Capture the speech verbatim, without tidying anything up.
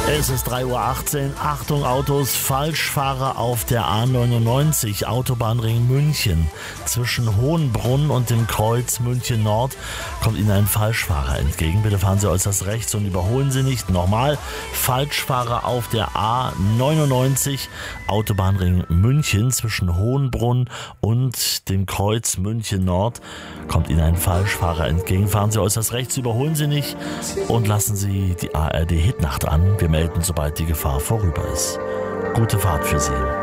Es ist drei Uhr achtzehn. Achtung Autos, Falschfahrer auf der A neunundneunzig, Autobahnring München. Zwischen Hohenbrunn und dem Kreuz München Nord kommt Ihnen ein Falschfahrer entgegen. Bitte fahren Sie äußerst rechts und überholen Sie nicht. Nochmal, Falschfahrer auf der A neunundneunzig, Autobahnring München. Zwischen Hohenbrunn und dem Kreuz München Nord kommt Ihnen ein Falschfahrer entgegen. Fahren Sie äußerst rechts, überholen Sie nicht und lassen Sie die A R D Hitnacht an. Wir melden, sobald die Gefahr vorüber ist. Gute Fahrt für Sie.